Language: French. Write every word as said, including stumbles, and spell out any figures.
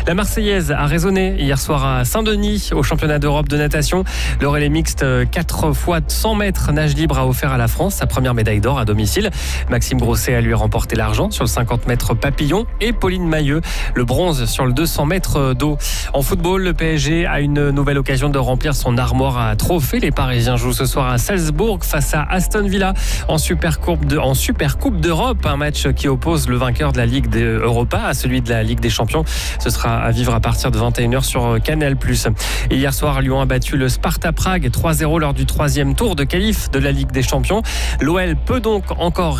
La Marseillaise a résonné hier soir à Saint-Denis au championnat d'Europe de natation. Le relais mixte quatre fois cent mètres nage libre a offert à la France sa première médaille d'or à domicile. Maxime Grosset a lui remporté l'argent sur le cinquante mètres papillon et Pauline Mailleux le bronze sur le deux cents mètres d'eau. En football, le P S G a une nouvelle occasion de remplir son armoire à trophées. Les Parisiens jouent ce soir à Salzbourg face à Aston Villa en Super Coupe de, en Super Coupe d'Europe, un match qui oppose le vainqueur de la Ligue des Europa à celui de la Ligue des Champions. Ce sera à vivre à partir de vingt et une heures sur Canal plus. Et hier soir, Lyon a battu le Sparta Prague trois zéro lors du troisième tour de qualif de la Ligue des Champions. L'O L peut donc encore